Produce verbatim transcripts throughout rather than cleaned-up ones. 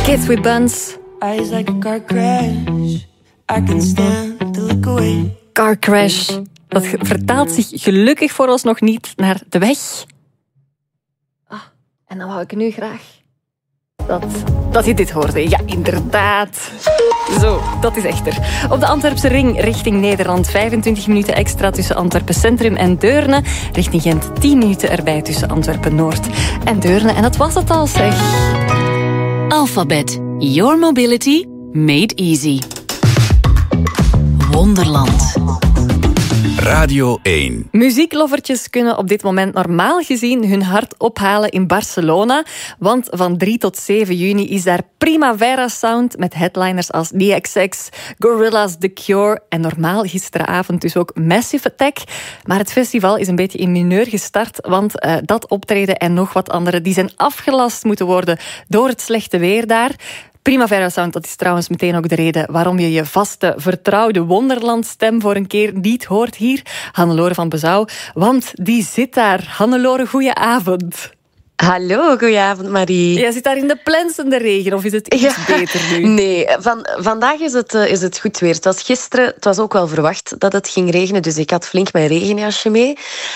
Kids with Buns. Eyes like a car crash. I can stand to look away. Car crash. Dat vertaalt zich gelukkig vooralsnog niet naar de weg. Ah, en dan wou ik nu graag dat, dat je dit hoorde. Ja, inderdaad. Zo, dat is echter. Op de Antwerpse ring richting Nederland. vijfentwintig minuten extra tussen Antwerpen Centrum en Deurne. Richting Gent tien minuten erbij tussen Antwerpen Noord en Deurne. En dat was het al, zeg. Alphabet. Your mobility made easy. Wonderland. Radio één. Muzieklovertjes kunnen op dit moment normaal gezien hun hart ophalen in Barcelona. Want van drie tot zeven juni is daar Primavera Sound met headliners als D X X, Gorillaz, The Cure en normaal gisteravond dus ook Massive Attack. Maar het festival is een beetje in mineur gestart, want uh, dat optreden en nog wat andere die zijn afgelast moeten worden door het slechte weer daar. Primavera Sound, dat is trouwens meteen ook de reden waarom je je vaste, vertrouwde Wonderland-stem voor een keer niet hoort hier. Hannelore van Bezouw, want die zit daar. Hannelore, goeie avond. Hallo, goedenavond Marie. Jij zit daar in de plensende regen, of is het iets ja, beter nu? Nee, van, vandaag is het, uh, is het goed weer. Het was gisteren, het was ook wel verwacht dat het ging regenen, dus ik had flink mijn regenjasje mee.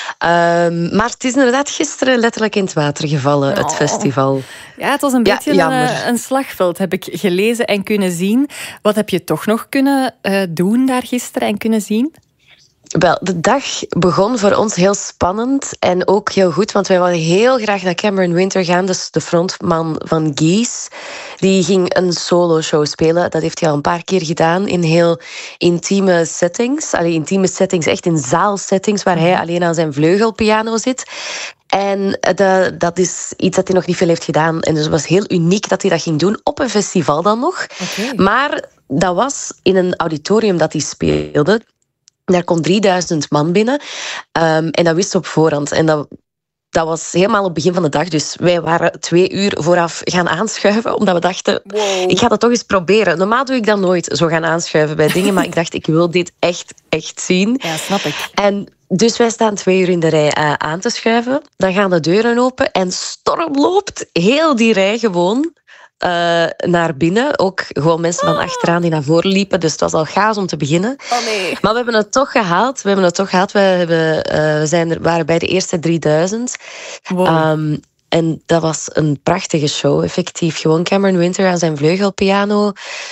Um, maar het is inderdaad gisteren letterlijk in het water gevallen, oh. het festival. Ja, het was een ja, beetje een, een slagveld, heb ik gelezen en kunnen zien. Wat heb je toch nog kunnen uh, doen daar gisteren en kunnen zien? Wel, de dag begon voor ons heel spannend en ook heel goed, want wij wilden heel graag naar Cameron Winter gaan, dus de frontman van Geese. Die ging een solo-show spelen. Dat heeft hij al een paar keer gedaan in heel intieme settings. Allee, intieme settings, echt in zaalsettings, waar hij alleen aan zijn vleugelpiano zit. En de, dat is iets dat hij nog niet veel heeft gedaan. En dus het was heel uniek dat hij dat ging doen, op een festival dan nog. Okay. Maar dat was in een auditorium dat hij speelde. Daar kon drieduizend man binnen. Um, en dat wist op voorhand. En dat, dat was helemaal op het begin van de dag. Dus wij waren twee uur vooraf gaan aanschuiven. Omdat we dachten, wow. ik ga dat toch eens proberen. Normaal doe ik dat nooit, zo gaan aanschuiven bij dingen. Maar ik dacht, ik wil dit echt, echt zien. Ja, snap ik. En dus wij staan twee uur in de rij uh, aan te schuiven. Dan gaan de deuren open en storm loopt heel die rij gewoon Uh, naar binnen. Ook gewoon mensen van achteraan die naar voren liepen. Dus het was al chaos om te beginnen. Oh nee. Maar we hebben het toch gehaald. We hebben het toch gehaald. We hebben, uh, we zijn er, waren bij de eerste drieduizend. Wow. Um, en dat was een prachtige show, effectief. Gewoon Cameron Winter aan zijn vleugelpiano.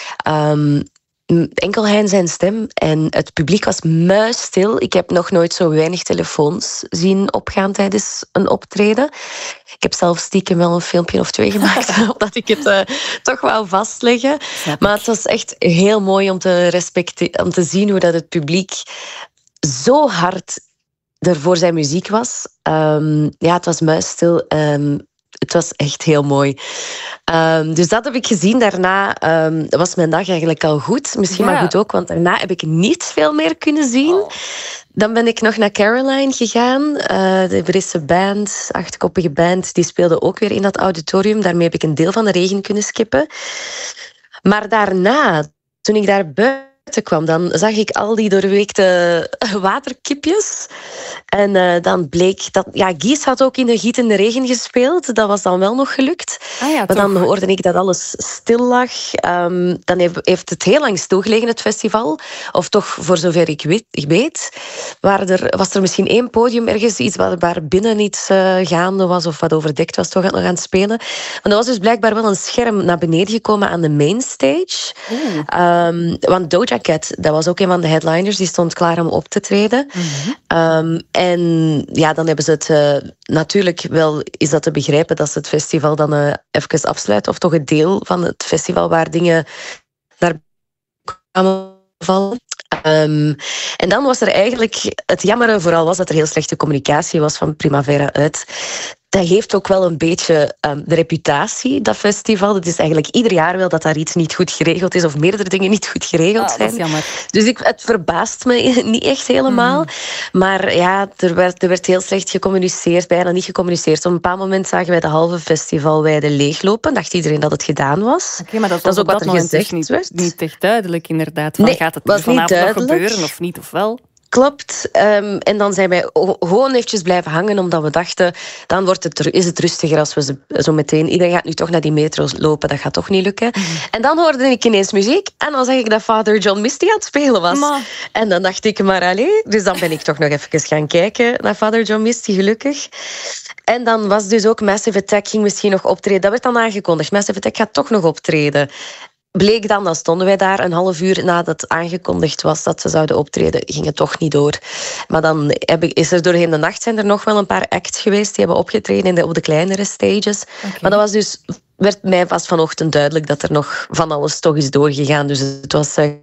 Um, enkel hij en zijn stem. En het publiek was muisstil. Ik heb nog nooit zo weinig telefoons zien opgaan tijdens een optreden. Ik heb zelf stiekem wel een filmpje of twee gemaakt, omdat ik het uh, toch wou vastleggen. Maar het was echt heel mooi om te, respecte- om te zien hoe dat het publiek zo hard er voor zijn muziek was. Um, ja, het was muisstil. Um, Het was echt heel mooi. Um, dus dat heb ik gezien. Daarna um, was mijn dag eigenlijk al goed. Misschien ja. maar goed ook, want daarna heb ik niet veel meer kunnen zien. Oh. Dan ben ik nog naar Caroline gegaan. Uh, de Britse band, achtkoppige band, die speelde ook weer in dat auditorium. Daarmee heb ik een deel van de regen kunnen skippen. Maar daarna, toen ik daar buiten kwam, dan zag ik al die doorweekte waterkipjes. En uh, dan bleek dat... Ja, Gies had ook in de gietende regen gespeeld. Dat was dan wel nog gelukt. Ah ja, maar dan hoorde ik dat alles stil lag. Um, dan heeft, heeft het heel lang stilgelegen, het festival. Of toch, voor zover ik weet, ik weet waar er, was er misschien één podium ergens, iets waar binnen iets uh, gaande was of wat overdekt was, toch nog aan het spelen. En er was dus blijkbaar wel een scherm naar beneden gekomen aan de mainstage. Um, want Doja Cat, dat was ook een van de headliners, die stond klaar om op te treden. Mm-hmm. Um, en ja, dan hebben ze het... Uh, natuurlijk wel is dat te begrijpen dat ze het festival dan uh, even afsluiten, of toch een deel van het festival waar dingen naar kwamen vallen. Um, en dan was er eigenlijk... Het jammere vooral was dat er heel slechte communicatie was van Primavera uit. Dat heeft ook wel een beetje um, de reputatie, dat festival. Het is eigenlijk ieder jaar wel dat daar iets niet goed geregeld is, of meerdere dingen niet goed geregeld ah, zijn. Dat is jammer. Dus ik, het verbaast me niet echt helemaal. Mm. Maar ja, er werd, er werd heel slecht gecommuniceerd, bijna niet gecommuniceerd. Op een bepaald moment zagen wij de halve festivalweide leeglopen. Dacht iedereen dat het gedaan was. Oké, okay, maar dat, dat was is ook wat er gezegd niet, werd. Niet echt duidelijk, inderdaad. Van, nee, gaat het was vanavond niet nog duidelijk. gebeuren of niet, of wel? Klopt. Um, en dan zijn wij gewoon eventjes blijven hangen, omdat we dachten, dan wordt het, is het rustiger als we zo meteen... Iedereen gaat nu toch naar die metro lopen, dat gaat toch niet lukken. Mm. En dan hoorde ik ineens muziek en dan zag ik dat Father John Misty aan het spelen was. Ma. En dan dacht ik, maar allee. Dus dan ben ik toch nog even gaan kijken naar Father John Misty, gelukkig. En dan was dus ook Massive Attack ging misschien nog optreden. Dat werd dan aangekondigd. Massive Attack gaat toch nog optreden. Bleek dan, dan stonden wij daar een half uur nadat het aangekondigd was dat ze zouden optreden, ging het toch niet door. Maar dan heb ik, is er doorheen de nacht zijn er nog wel een paar acts geweest die hebben opgetreden in de, op de kleinere stages. Okay. Maar dat was dus, werd mij pas vanochtend duidelijk dat er nog van alles toch is doorgegaan. Dus het was... Uh,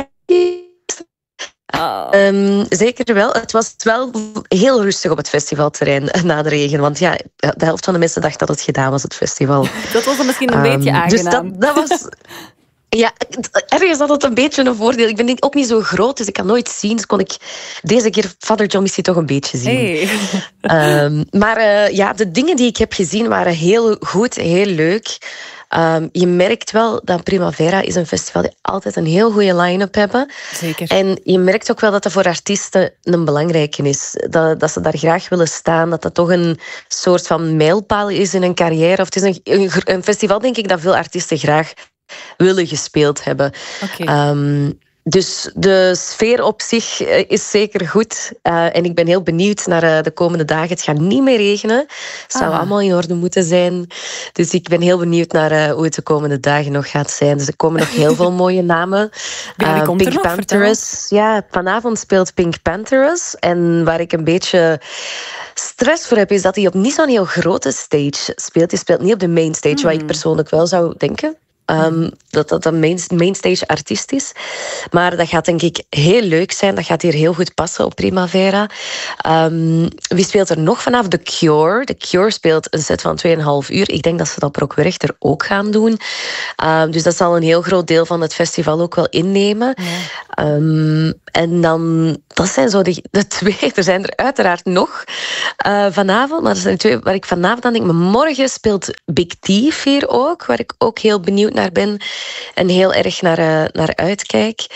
Oh. Um, zeker wel. Het was wel heel rustig op het festivalterrein na de regen. Want ja, de helft van de mensen dacht dat het gedaan was, het festival. Dat was dan misschien een um, beetje aangenaam. Dus dat, dat was... Ja, ergens had het een beetje een voordeel. Ik ben ook niet zo groot, dus ik kan nooit zien. Dus kon ik deze keer Father John Misty toch een beetje zien. Hey. Um, maar uh, ja, de dingen die ik heb gezien waren heel goed, heel leuk. Um, je merkt wel dat Primavera is een festival die altijd een heel goede line-up hebben. Zeker. En je merkt ook wel dat dat voor artiesten een belangrijke is. Dat, dat ze daar graag willen staan. Dat dat toch een soort van mijlpaal is in een carrière. Of het is een, een, een festival, denk ik, dat veel artiesten graag willen gespeeld hebben. Okay. Um, dus de sfeer op zich is zeker goed. Uh, en ik ben heel benieuwd naar uh, de komende dagen. Het gaat niet meer regenen. Het zou ah. allemaal in orde moeten zijn. Dus ik ben heel benieuwd naar uh, hoe het de komende dagen nog gaat zijn. Dus er komen nog heel veel mooie namen. Ja, uh, Pink Pantheress. Ja, vanavond speelt Pink Pantheress. En waar ik een beetje stress voor heb, is dat hij op niet zo'n heel grote stage speelt. Hij speelt niet op de main stage, mm. wat ik persoonlijk wel zou denken. Um, dat dat een main, mainstage artiest is. Maar dat gaat denk ik heel leuk zijn. Dat gaat hier heel goed passen op Primavera. Um, wie speelt er nog vanaf? The Cure. The Cure speelt een set van tweeënhalf uur. Ik denk dat ze dat op Rock Werchter ook gaan doen. Um, dus dat zal een heel groot deel van het festival ook wel innemen. Ja. Um, en dan, dat zijn zo de, de twee. Er zijn er uiteraard nog uh, vanavond. Maar dat zijn de twee waar ik vanavond aan denk. Maar morgen speelt Big Thief hier ook. Waar ik ook heel benieuwd naar ben en heel erg naar, uh, naar uitkijk.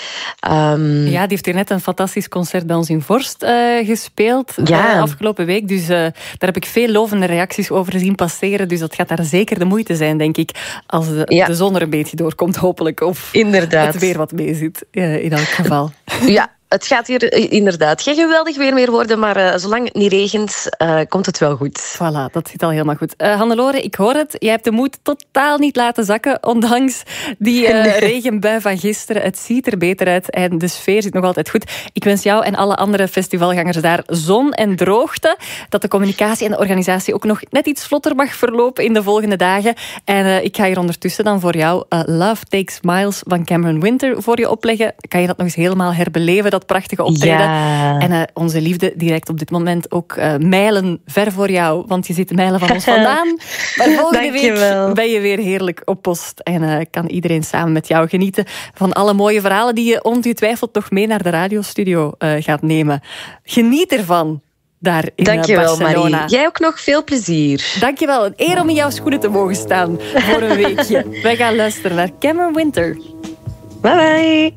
Um, ja, die heeft hier net een fantastisch concert bij ons in Vorst uh, gespeeld ja. uh, afgelopen week. Dus uh, daar heb ik veel lovende reacties over zien passeren. Dus dat gaat daar zeker de moeite zijn, denk ik, als de, ja. de zon er een beetje doorkomt, hopelijk. Of inderdaad. Het weer wat mee zit, uh, in elk geval. Ja. Het gaat hier inderdaad geen geweldig weer meer worden, maar uh, zolang het niet regent, uh, komt het wel goed. Voilà, dat zit al helemaal goed. Uh, Hannelore, ik hoor het. Jij hebt de moed totaal niet laten zakken, ondanks die uh, nee. regenbui van gisteren. Het ziet er beter uit en de sfeer zit nog altijd goed. Ik wens jou en alle andere festivalgangers daar zon en droogte. Dat de communicatie en de organisatie ook nog net iets vlotter mag verlopen in de volgende dagen. En uh, ik ga hier ondertussen dan voor jou uh, Love Takes Miles van Cameron Winter voor je opleggen. Kan je dat nog eens helemaal herbeleven, dat prachtige optreden. Ja. En uh, onze liefde direct op dit moment ook uh, mijlen ver voor jou, want je zit mijlen van ons vandaan. Maar volgende week ben je weer heerlijk op post en uh, kan iedereen samen met jou genieten van alle mooie verhalen die je ongetwijfeld nog mee naar de radiostudio uh, gaat nemen. Geniet ervan. Daar in Dankjewel, Barcelona. Marie. Jij ook nog veel plezier. Dankjewel. Een eer om in jouw schoenen te mogen staan voor een weekje. Wij gaan luisteren naar Cameron Winter. Bye bye.